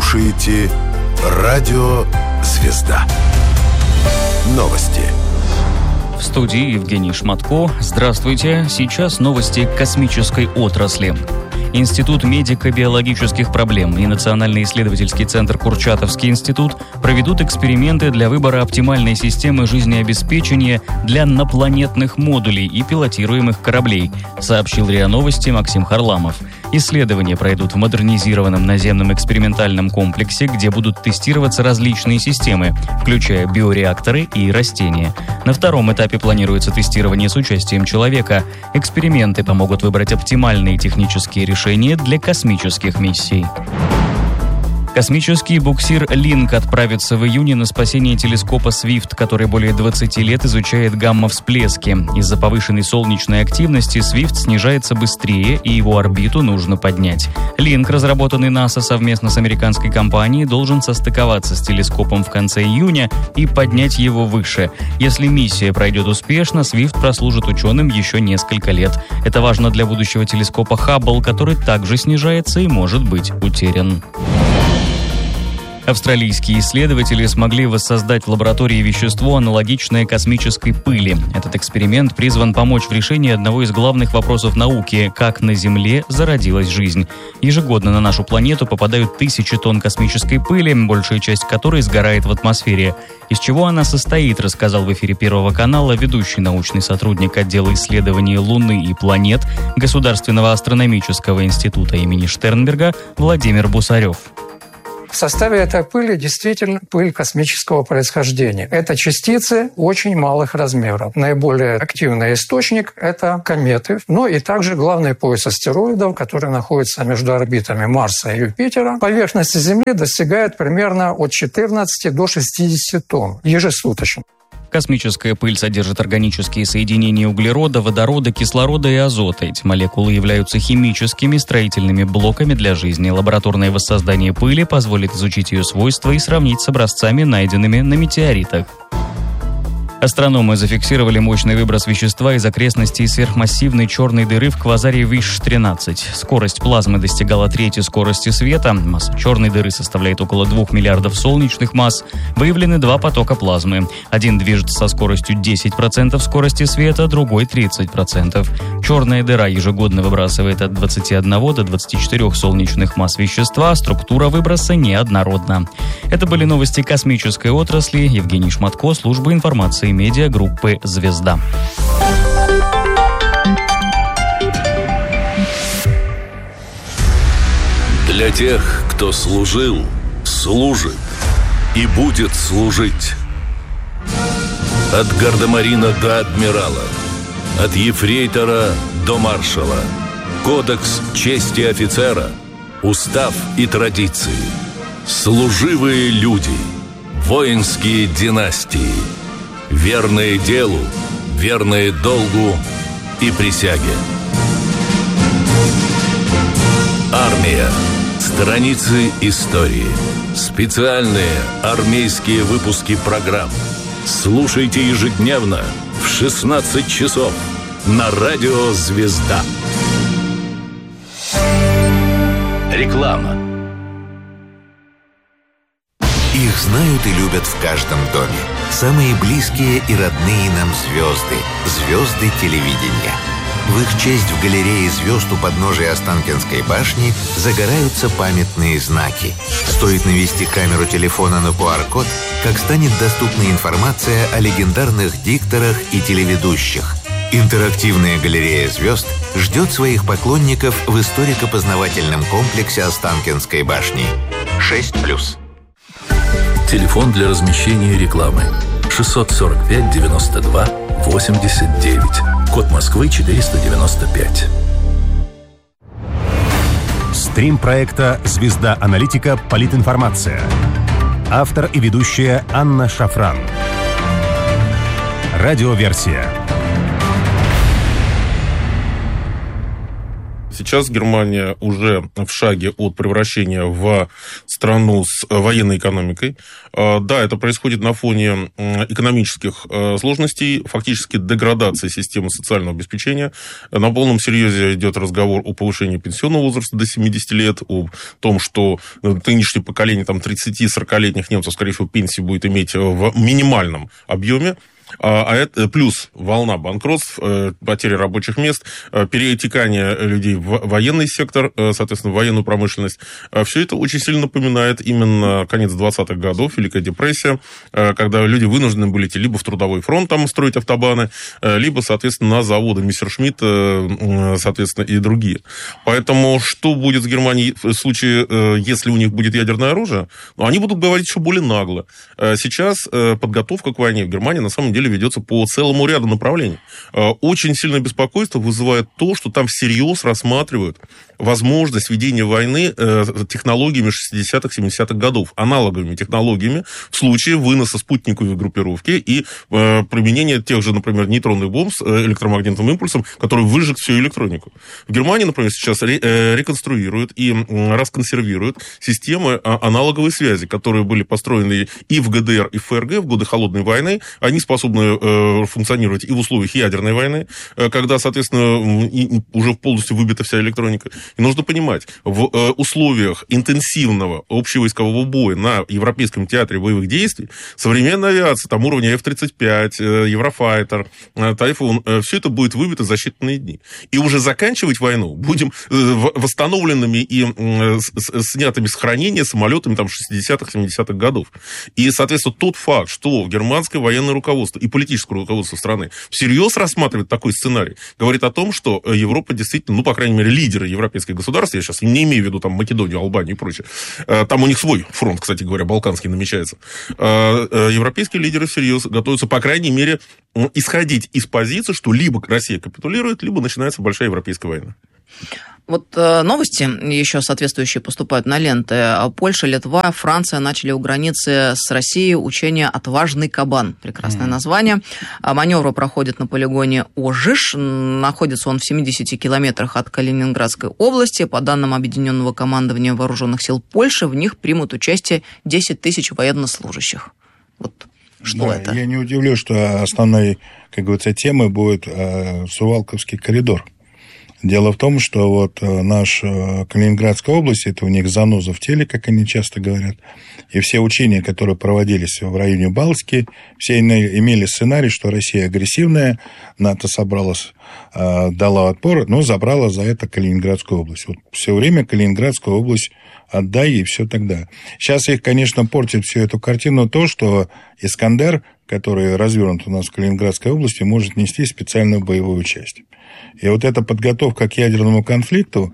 слушаете «Радио Звезда». Новости. В студии Евгений Шматко. Здравствуйте. Сейчас новости космической отрасли. Институт медико-биологических проблем и Национальный исследовательский центр Курчатовский институт проведут эксперименты для выбора оптимальной системы жизнеобеспечения для инопланетных модулей и пилотируемых кораблей, сообщил РИА Новости Максим Харламов. Исследования пройдут в модернизированном наземном экспериментальном комплексе, где будут тестироваться различные системы, включая биореакторы и растения. На втором этапе планируется тестирование с участием человека. Эксперименты помогут выбрать оптимальные технические решения для космических миссий. Космический буксир «Линк» отправится в июне на спасение телескопа «Свифт», который более 20 лет изучает гамма-всплески. Из-за повышенной солнечной активности «Свифт» снижается быстрее, и его орбиту нужно поднять. «Линк», разработанный НАСА совместно с американской компанией, должен состыковаться с телескопом в конце июня и поднять его выше. Если миссия пройдет успешно, «Свифт» прослужит ученым еще несколько лет. Это важно для будущего телескопа «Хаббл», который также снижается и может быть утерян. Австралийские исследователи смогли воссоздать в лаборатории вещество, аналогичное космической пыли. Этот эксперимент призван помочь в решении одного из главных вопросов науки – как на Земле зародилась жизнь. Ежегодно на нашу планету попадают тысячи тонн космической пыли, большая часть которой сгорает в атмосфере. Из чего она состоит, рассказал в эфире Первого канала ведущий научный сотрудник отдела исследований Луны и планет Государственного астрономического института имени Штернберга Владимир Бусарев. В составе этой пыли действительно пыль космического происхождения. Это частицы очень малых размеров. Наиболее активный источник – это кометы, но и также главный пояс астероидов, который находится между орбитами Марса и Юпитера. Поверхность Земли достигает примерно от 14 до 60 тонн ежесуточно. Космическая пыль содержит органические соединения углерода, водорода, кислорода и азота. Эти молекулы являются химическими строительными блоками для жизни. Лабораторное воссоздание пыли позволит изучить ее свойства и сравнить с образцами, найденными на метеоритах. Астрономы зафиксировали мощный выброс вещества из окрестностей сверхмассивной черной дыры в квазаре Виш-13. Скорость плазмы достигала трети скорости света. Масса черной дыры составляет около 2 миллиардов солнечных масс. Выявлены два потока плазмы. Один движется со скоростью 10% скорости света, другой 30%. Черная дыра ежегодно выбрасывает от 21 до 24 солнечных масс вещества. Структура выброса неоднородна. Это были новости космической отрасли. Евгений Шматко, служба информации медиагруппы «Звезда». Для тех, кто служил, служит и будет служить. От гардемарина до адмирала, от ефрейтора до маршала. Кодекс чести офицера, устав и традиции. Служивые люди, воинские династии. Верные делу, верные долгу и присяге. Армия. Страницы истории. Специальные армейские выпуски программ. Слушайте ежедневно в 16 часов на радио «Звезда». Реклама. Их знают и любят в каждом доме. Самые близкие и родные нам звезды. Звезды телевидения. В их честь в галерее звезд у подножия Останкинской башни загораются памятные знаки. Стоит навести камеру телефона на QR-код, как станет доступна информация о легендарных дикторах и телеведущих. Интерактивная галерея звезд ждет своих поклонников в историко-познавательном комплексе Останкинской башни. 6+. Телефон для размещения рекламы 645 92 89. Код Москвы 495. Стрим проекта «Звезда Аналитика. Политинформация». Автор и ведущая Анна Шафран. Радиоверсия. Сейчас Германия уже в шаге от превращения в страну с военной экономикой. Да, это происходит на фоне экономических сложностей, фактически деградации системы социального обеспечения. На полном серьезе идет разговор о повышении пенсионного возраста до 70 лет, о том, что нынешнее поколение 30-40-летних немцев, скорее всего, пенсии будет иметь в минимальном объеме. А это плюс волна банкротств, потери рабочих мест, перетекание людей в военный сектор, соответственно, в военную промышленность. Все это очень сильно напоминает именно конец 20-х годов, Великая депрессия, когда люди вынуждены были идти либо в трудовой фронт, там строить автобаны, либо, соответственно, на заводы Мессершмитт, соответственно, и другие. Поэтому что будет с Германией в случае, если у них будет ядерное оружие? Они будут говорить еще более нагло. Сейчас подготовка к войне в Германии, на самом деле, ведется по целому ряду направлений. Очень сильное беспокойство вызывает то, что там всерьез рассматривают возможность ведения войны технологиями 60-х, 70-х годов, аналоговыми технологиями в случае выноса спутниковой группировки и применения тех же, например, нейтронных бомб с электромагнитным импульсом, который выжжет всю электронику. В Германии, например, сейчас реконструируют и расконсервируют системы аналоговой связи, которые были построены и в ГДР, и в ФРГ в годы Холодной войны. Они способны функционировать и в условиях ядерной войны, когда, соответственно, уже полностью выбита вся электроника. И нужно понимать, в условиях интенсивного общевойскового боя на Европейском театре боевых действий современная авиация, там уровня F-35, Еврофайтер, Тайфун, все это будет выбито за считанные дни. И уже заканчивать войну будем восстановленными и снятыми с хранения самолетами 60-х, 70-х годов. И, соответственно, тот факт, что германское военное руководство и политическое руководство страны всерьез рассматривает такой сценарий, говорит о том, что Европа действительно, по крайней мере, лидеры европейских государств, я сейчас не имею в виду Македонию, Албанию и прочее, там у них свой фронт, кстати говоря, балканский намечается, европейские лидеры всерьез готовятся, по крайней мере, исходить из позиции, что либо Россия капитулирует, либо начинается большая европейская война. Вот новости еще соответствующие поступают на ленты. Польша, Литва, Франция начали у границы с Россией учение «Отважный кабан». Прекрасное название. Маневры проходят на полигоне Ожиш. Находится он в 70 километрах от Калининградской области. По данным Объединенного командования Вооруженных сил Польши, в них примут участие 10 тысяч военнослужащих. Вот что это? Я не удивлюсь, что основной, как говорится, темой будет Сувалковский коридор. Дело в том, что наша Калининградская область, это у них заноза в теле, как они часто говорят, и все учения, которые проводились в районе Балтики, все имели сценарий, что Россия агрессивная, НАТО собралась, дала отпор, но забрала за это Калининградскую область. Все время Калининградскую область отдай, и все тогда. Сейчас их, конечно, портит всю эту картину то, что Искандер, который развернут у нас в Калининградской области, может нести специальную боевую часть. И эта подготовка к ядерному конфликту,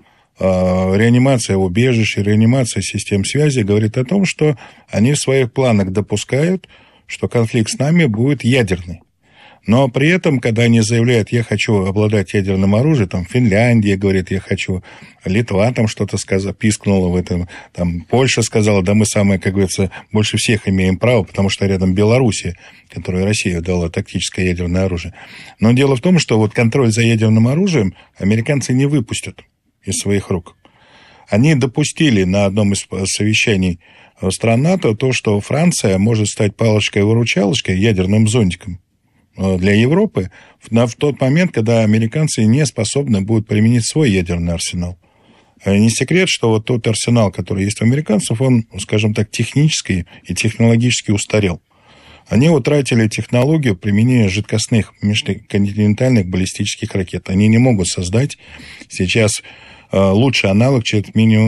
реанимация убежищ, реанимация систем связи говорит о том, что они в своих планах допускают, что конфликт с нами будет ядерный. Но при этом, когда они заявляют, я хочу обладать ядерным оружием, Финляндия говорит, я хочу, Литва что-то пискнула в этом, Польша сказала, да мы самые, как говорится, больше всех имеем право, потому что рядом Белоруссия, которой Россия дала тактическое ядерное оружие. Но дело в том, что контроль за ядерным оружием американцы не выпустят из своих рук. Они допустили на одном из совещаний стран НАТО то, что Франция может стать палочкой-выручалочкой, ядерным зонтиком для Европы в тот момент, когда американцы не способны будут применить свой ядерный арсенал. Не секрет, что тот арсенал, который есть у американцев, он, скажем так, технически и технологически устарел. Они утратили технологию применения жидкостных межконтинентальных баллистических ракет. Они не могут создать сейчас лучший аналог, чем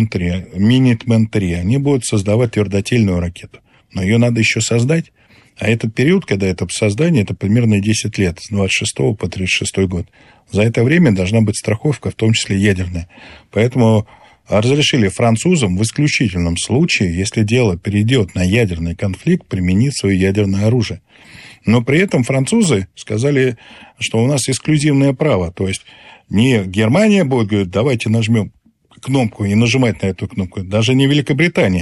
Minuteman 3. Они будут создавать твердотельную ракету. Но ее надо еще создать. А этот период, когда это создание, это примерно 10 лет, с 26 по 36 год. За это время должна быть страховка, в том числе ядерная. Поэтому разрешили французам в исключительном случае, если дело перейдет на ядерный конфликт, применить свое ядерное оружие. Но при этом французы сказали, что у нас эксклюзивное право. То есть не Германия будет говорить, давайте нажмем кнопку и нажимать на эту кнопку. Даже не Великобритания.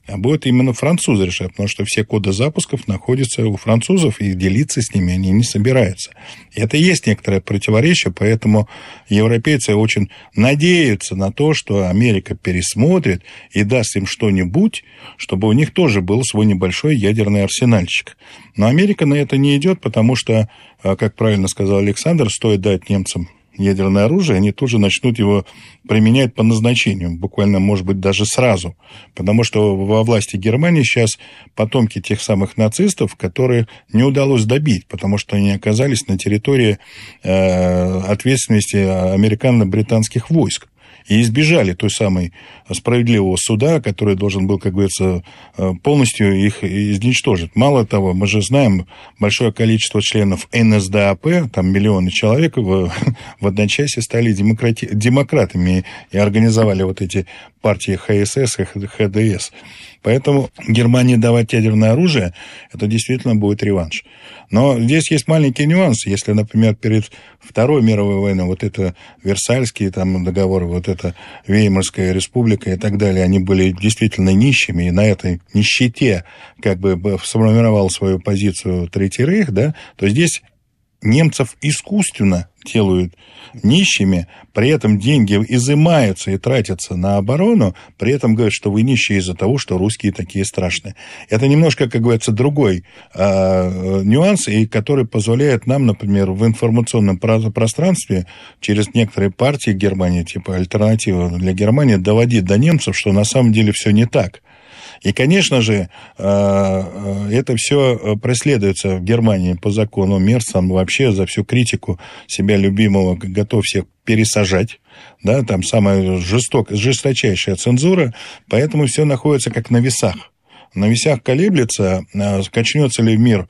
а будут именно французы решать, потому что все коды запусков находятся у французов, и делиться с ними они не собираются. И это и есть некоторое противоречие, поэтому европейцы очень надеются на то, что Америка пересмотрит и даст им что-нибудь, чтобы у них тоже был свой небольшой ядерный арсенальчик. Но Америка на это не идет, потому что, как правильно сказал Александр, стоит дать немцам ядерное оружие, они тут же начнут его применять по назначению, буквально, может быть, даже сразу. Потому что во власти Германии сейчас потомки тех самых нацистов, которые не удалось добить, потому что они оказались на территории ответственности американо-британских войск. И избежали той самой справедливого суда, который должен был, как говорится, полностью их изничтожить. Мало того, мы же знаем большое количество членов НСДАП, там миллионы человек в одночасье стали демократами и организовали вот эти партии ХСС и ХДС. Поэтому Германии давать ядерное оружие, это действительно будет реванш. Но здесь есть маленький нюанс. Если, например, перед Второй мировой войной вот это Версальские там договоры, вот это Веймарская республика и так далее, они были действительно нищими, и на этой нищете как бы сформировал свою позицию Третий Рейх, да, то здесь немцев искусственно делают нищими, при этом деньги изымаются и тратятся на оборону, при этом говорят, что вы нищие из-за того, что русские такие страшные. Это немножко, как говорится, другой нюанс, и который позволяет нам, например, в информационном пространстве через некоторые партии Германии, типа «Альтернатива для Германии», доводить до немцев, что на самом деле все не так. И, конечно же, это все преследуется в Германии по закону. Мерц там вообще за всю критику себя любимого готов всех пересажать. Да, там самая жесточайшая цензура, поэтому все находится как на весах. На весах колеблется, качнется ли мир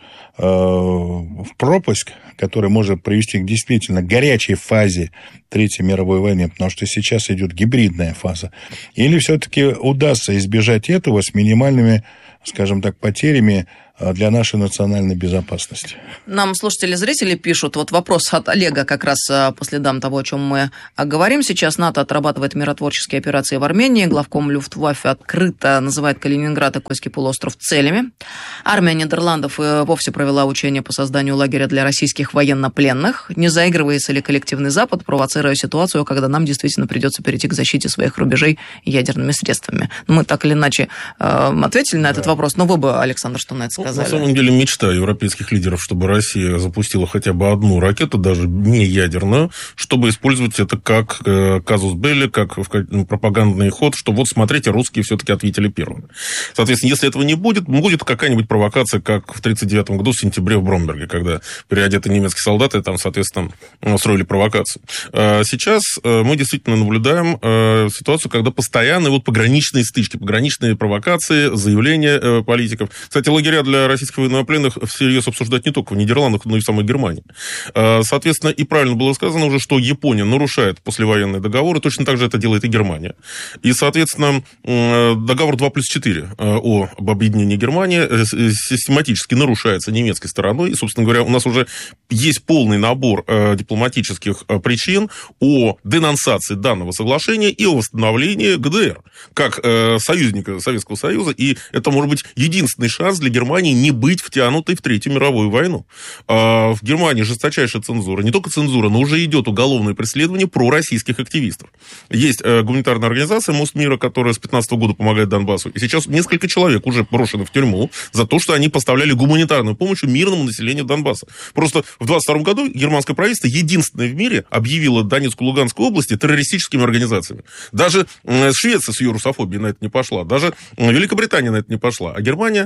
в пропасть, которая может привести к действительно горячей фазе Третьей мировой войны, потому что сейчас идет гибридная фаза, или все-таки удастся избежать этого с минимальными, скажем так, потерями для нашей национальной безопасности. Нам слушатели и зрители пишут, вот вопрос от Олега как раз по следам того, о чем мы говорим. Сейчас НАТО отрабатывает миротворческие операции в Армении. Главком Люфтваффе открыто называет Калининград и Койский полуостров целями. Армия Нидерландов вовсе провела учения по созданию лагеря для российских военнопленных. Не заигрывается ли коллективный Запад, провоцируя ситуацию, когда нам действительно придется перейти к защите своих рубежей ядерными средствами? Мы так или иначе ответили на этот вопрос, но вы бы, Александр, что на это сказали? На самом деле мечта европейских лидеров, чтобы Россия запустила хотя бы одну ракету, даже не ядерную, чтобы использовать это как казус белли, как пропагандный ход, что вот, смотрите, русские все-таки ответили первыми. Соответственно, если этого не будет, будет какая-нибудь провокация, как в 1939 году в сентябре в Бромберге, когда переодетые немецкие солдаты там, соответственно, устроили провокацию. Сейчас мы действительно наблюдаем ситуацию, когда постоянные вот пограничные стычки, пограничные провокации, заявления политиков. Кстати, лагеря для российских военнопленных всерьез обсуждать не только в Нидерландах, но и в самой Германии. Соответственно, и правильно было сказано уже, что Япония нарушает послевоенные договоры, точно так же это делает и Германия. И, соответственно, договор 2+4 об объединении Германии систематически нарушается немецкой стороной. И, собственно говоря, у нас уже есть полный набор дипломатических причин о денонсации данного соглашения и о восстановлении ГДР как союзника Советского Союза. И это может быть единственный шанс для Германии не быть втянутой в Третью мировую войну. В Германии жесточайшая цензура. Не только цензура, но уже идет уголовное преследование пророссийских активистов. Есть гуманитарная организация «Мост мира», которая с 2015 года помогает Донбассу. И сейчас несколько человек уже брошены в тюрьму за то, что они поставляли гуманитарную помощь мирному населению Донбасса. Просто в 2022 году германское правительство единственное в мире объявило Донецкую и Луганскую области террористическими организациями. Даже Швеция с ее русофобией на это не пошла. Даже Великобритания на это не пошла. А Германия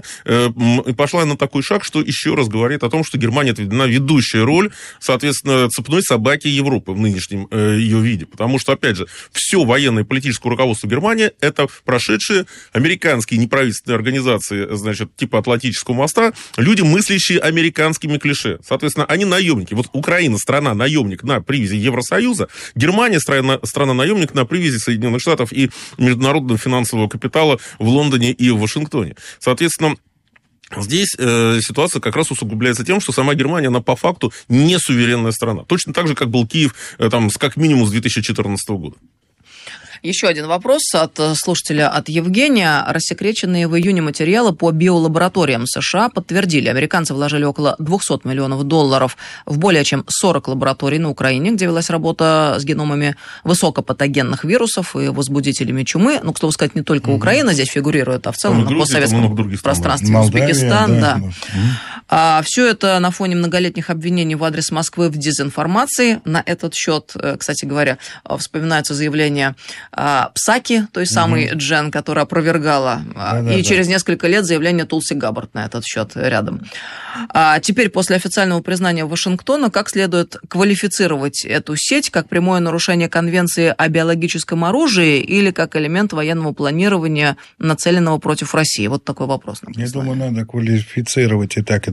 пошла на такой шаг, что еще раз говорит о том, что Германия отведена ведущая роль, соответственно, цепной собаки Европы в нынешнем ее виде. Потому что, опять же, все военное и политическое руководство Германии – это прошедшие американские неправительственные организации, значит, типа Атлантического моста, люди, мыслящие американскими клише. Соответственно, они наемники. Вот Украина – страна-наемник на привязи Евросоюза, Германия – страна-наемник на привязи Соединенных Штатов и международного финансового капитала в Лондоне и в Вашингтоне. Соответственно, здесь ситуация как раз усугубляется тем, что сама Германия, она по факту не суверенная страна. Точно так же, как был Киев там, как минимум с 2014 года. Еще один вопрос от слушателя, от Евгения. Рассекреченные в июне материалы по биолабораториям США подтвердили, американцы вложили около $200 миллионов в более чем 40 лабораторий на Украине, где велась работа с геномами высокопатогенных вирусов и возбудителями чумы. Ну, к слову сказать, не только Украина здесь фигурирует, а в целом на постсоветском пространстве. Узбекистан, да. Все это на фоне многолетних обвинений в адрес Москвы в дезинформации. На этот счет, кстати говоря, вспоминаются заявления Псаки, той самой Джен, которая опровергала, через несколько лет заявление Тулси Габбард на этот счет рядом. Теперь, после официального признания Вашингтона, как следует квалифицировать эту сеть, как прямое нарушение Конвенции о биологическом оружии или как элемент военного планирования, нацеленного против России? Вот такой вопрос. Я думаю, надо квалифицировать и так,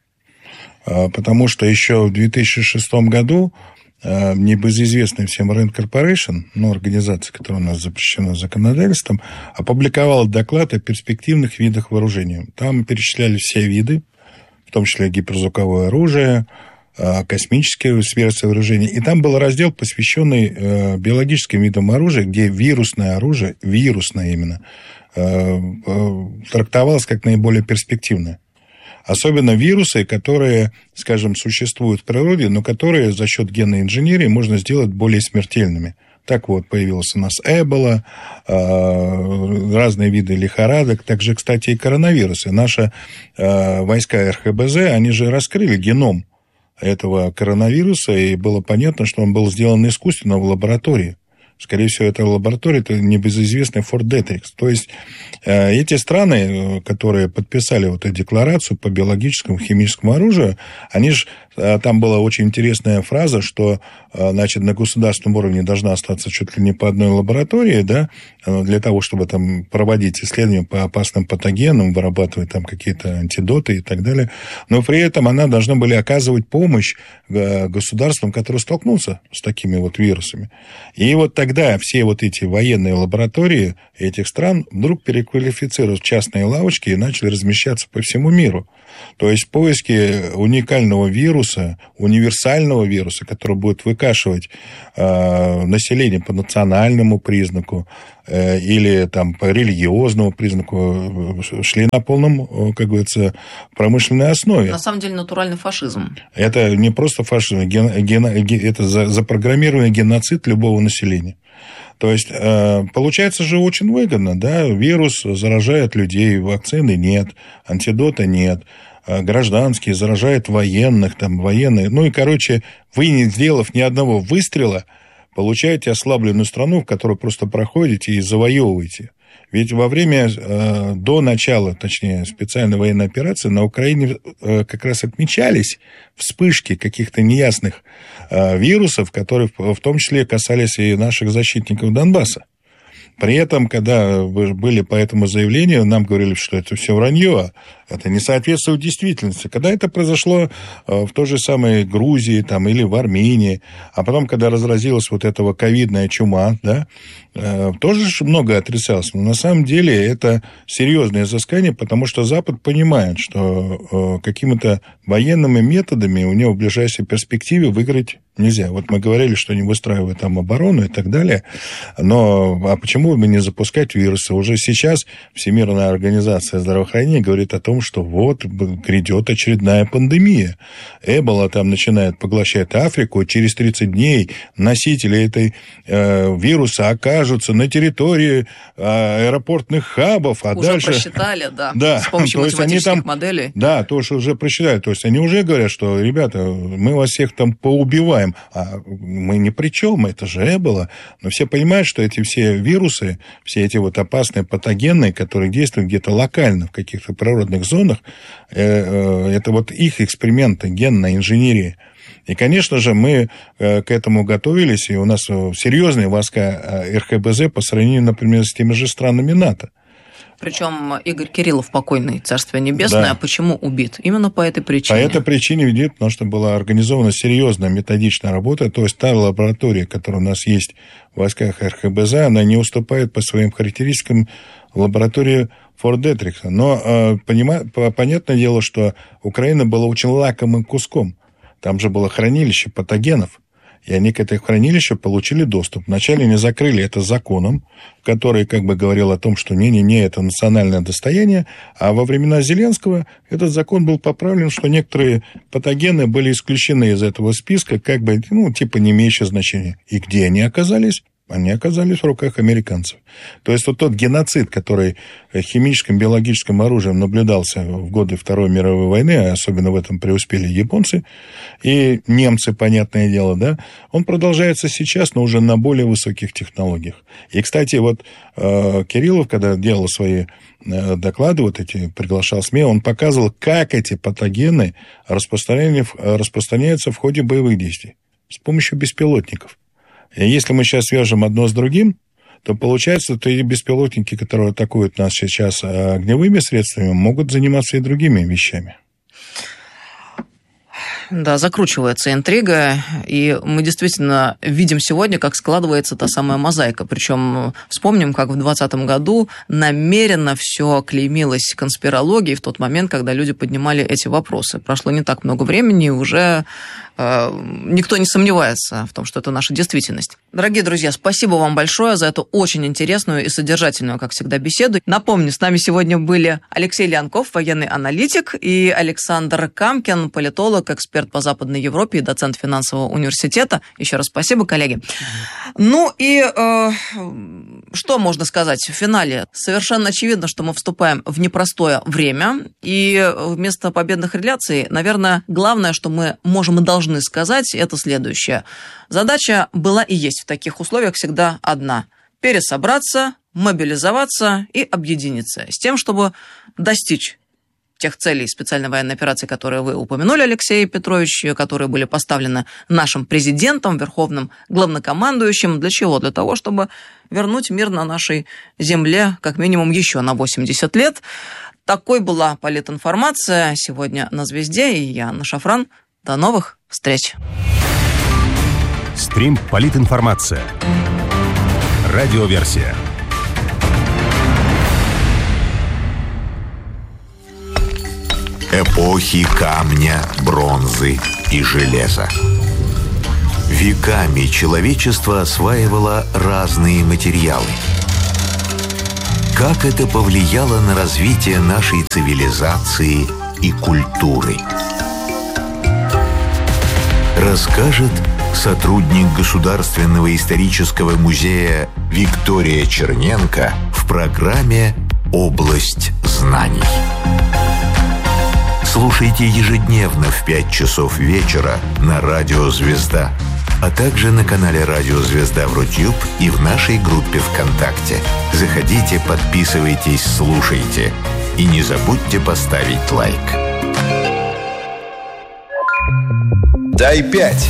потому что еще в 2006 году небезызвестный всем Rand Corporation, организация, которая у нас запрещена законодательством, опубликовала доклад о перспективных видах вооружения. Там перечисляли все виды, в том числе гиперзвуковое оружие, космические спецвооружения. И там был раздел, посвященный биологическим видам оружия, где вирусное оружие, вирусное именно, трактовалось как наиболее перспективное. Особенно вирусы, которые, скажем, существуют в природе, но которые за счет генной инженерии можно сделать более смертельными. Так вот, появился у нас Эбола, разные виды лихорадок, также, кстати, и коронавирусы. Наши войска РХБЗ, они же раскрыли геном этого коронавируса, и было понятно, что он был сделан искусственно в лаборатории. Скорее всего, эта лаборатория – это небезызвестный Форт Детрикс. То есть эти страны, которые подписали вот эту декларацию по биологическому и химическому оружию, они же, там была очень интересная фраза, что, значит, на государственном уровне должна остаться чуть ли не по одной лаборатории, да, для того, чтобы там проводить исследования по опасным патогенам, вырабатывать там какие-то антидоты и так далее. Но при этом она должна была оказывать помощь государствам, которые столкнутся с такими вот вирусами. И вот тогда все вот эти военные лаборатории этих стран вдруг переквалифицировались в частные лавочки и начали размещаться по всему миру. То есть поиски уникального вируса, универсального вируса, который будет выкашивать население по национальному признаку или там, по религиозному признаку, шли на полном, как говорится, промышленной основе. На самом деле натуральный фашизм. Это не просто фашизм, это запрограммированный геноцид любого населения. То есть, получается же очень выгодно, да, вирус заражает людей, вакцины нет, антидота нет, гражданские заражают военных, там, военные. Ну и, короче, вы, не сделав ни одного выстрела, получаете ослабленную страну, в которую просто проходите и завоевываете. Ведь во время, до начала, точнее, специальной военной операции на Украине как раз отмечались вспышки каких-то неясных вирусов, которые в том числе касались и наших защитников Донбасса. При этом, когда были по этому заявлению, нам говорили, что это все вранье, это не соответствует действительности. Когда это произошло в той же самой Грузии там, или в Армении, а потом, когда разразилась вот эта ковидная чума, да, тоже много отрицалось. Но на самом деле это серьезное изыскание, потому что Запад понимает, что какими-то военными методами у него в ближайшей перспективе выиграть нельзя. Вот мы говорили, что они выстраивают там оборону и так далее, но а почему бы не запускать вирусы? Уже сейчас Всемирная организация здравоохранения говорит о том, что вот грядет очередная пандемия. Эбола там начинает поглощать Африку, через 30 дней носители этой вируса окажутся на территории аэропортных хабов, а уже дальше... просчитали, да, с помощью математических моделей. Да, то, что уже просчитали. То есть они уже говорят, что, ребята, мы вас всех там поубиваем, а мы ни при чем, это же Эбола. Но все понимают, что эти все вирусы, все эти вот опасные патогенные, которые действуют где-то локально в каких-то природных зонах, это вот их эксперименты, генная инженерия. И, конечно же, мы к этому готовились, и у нас серьезные войска РХБЗ по сравнению, например, с теми же странами НАТО. Причем Игорь Кириллов, покойный, Царствие Небесное, да. А почему убит? Именно по этой причине. По этой причине ведь, потому что была организована серьезная методичная работа, то есть та лаборатория, которая у нас есть в войсках РХБЗ, она не уступает по своим характеристикам лаборатории Форт Детрикса. Но понятное дело, что Украина была очень лакомым куском. Там же было хранилище патогенов. и они к этому хранилищу получили доступ. Вначале они закрыли это законом, который как бы говорил о том, что не-не-не, это национальное достояние, а во времена Зеленского этот закон был поправлен, что некоторые патогены были исключены из этого списка, как бы, типа не имеющие значения. И где они оказались? Они оказались в руках американцев. То есть вот тот геноцид, который химическим, биологическим оружием наблюдался в годы Второй мировой войны, а особенно в этом преуспели японцы и немцы, понятное дело, да, он продолжается сейчас, но уже на более высоких технологиях. И, кстати, вот Кириллов, когда делал свои доклады, вот эти, приглашал СМИ, он показывал, как эти патогены распространяются в ходе боевых действий с помощью беспилотников. И если мы сейчас свяжем одно с другим, то получается, что эти беспилотники, которые атакуют нас сейчас огневыми средствами, могут заниматься и другими вещами. Да, закручивается интрига, и мы действительно видим сегодня, как складывается та самая мозаика. Причем вспомним, как в 2020 году намеренно все клеймилось конспирологией в тот момент, когда люди поднимали эти вопросы. Прошло не так много времени, и уже никто не сомневается в том, что это наша действительность. Дорогие друзья, спасибо вам большое за эту очень интересную и содержательную, как всегда, беседу. Напомню, с нами сегодня были Алексей Леонков, военный аналитик, и Александр Камкин, политолог, эксперт по Западной Европе и доцент финансового университета. Еще раз спасибо, коллеги. Ну и что можно сказать в финале? Совершенно очевидно, что мы вступаем в непростое время, и вместо победных реляций, наверное, главное, что мы можем и должны сказать, это следующее. Задача была и есть в таких условиях всегда одна – пересобраться, мобилизоваться и объединиться с тем, чтобы достичь тех целей специальной военной операции, которые вы упомянули, Алексей Петрович, которые были поставлены нашим президентом, верховным главнокомандующим. Для чего? Для того, чтобы вернуть мир на нашей земле как минимум еще на 80 лет. Такой была политинформация сегодня на «Звезде», и я, Анна Шафран. До новых встреч! Стрим «Политинформация». Радиоверсия. Эпохи камня, бронзы и железа. Веками человечество осваивало разные материалы. Как это повлияло на развитие нашей цивилизации и культуры? Расскажет сотрудник Государственного исторического музея Виктория Черненко в программе «Область знаний». Слушайте ежедневно в 5 часов вечера на Радио Звезда, а также на канале Радио Звезда в Рутюб и в нашей группе ВКонтакте. Заходите, подписывайтесь, слушайте. И не забудьте поставить лайк. Дай 5.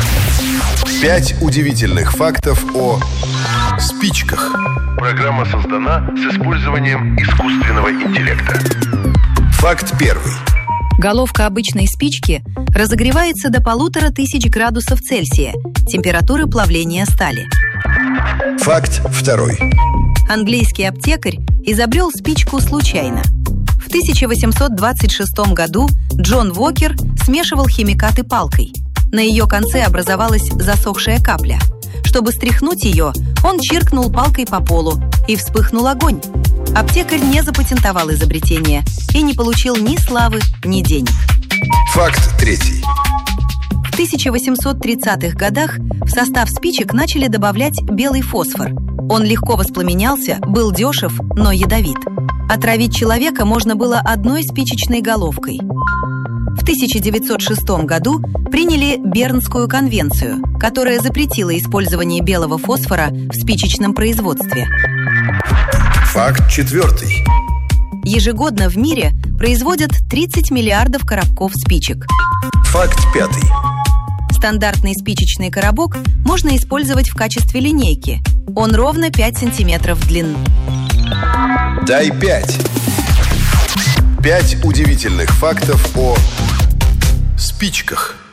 5 удивительных фактов о спичках. Программа создана с использованием искусственного интеллекта. Факт первый. Головка обычной спички разогревается до 1500 градусов Цельсия, температуры плавления стали. Факт второй. Английский аптекарь изобрел спичку случайно. В 1826 году Джон Уокер смешивал химикаты палкой. На ее конце образовалась засохшая капля. Чтобы стряхнуть ее, он чиркнул палкой по полу, и вспыхнул огонь. Аптекарь не запатентовал изобретение и не получил ни славы, ни денег. Факт третий. В 1830-х годах в состав спичек начали добавлять белый фосфор. Он легко воспламенялся, был дешев, но ядовит. Отравить человека можно было одной спичечной головкой. В 1906 году приняли Бернскую конвенцию, которая запретила использование белого фосфора в спичечном производстве. Факт четвертый. Ежегодно в мире производят 30 миллиардов коробков спичек. Факт пятый. Стандартный спичечный коробок можно использовать в качестве линейки. Он ровно 5 сантиметров в длину. Дай 5. 5 удивительных фактов о спичках.